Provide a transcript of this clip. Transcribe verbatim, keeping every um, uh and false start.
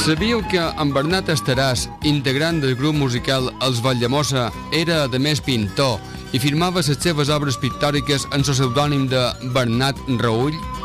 Sabíeu que en Bernat Estaràs, integrant del grup musical Els Valldemossa, era a més pintor i firmava les seves obres pictòriques en el pseudònim de Bernat Raüll?